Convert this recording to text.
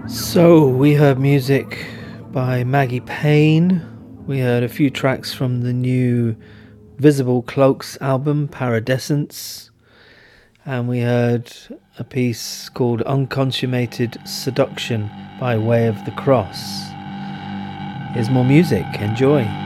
So we heard music by Maggie Payne. We heard a few tracks from the new Visible Cloaks album, Paradescence. And we heard a piece called Unconsummated Seduction by Way of the Cross. Here's more music. Enjoy.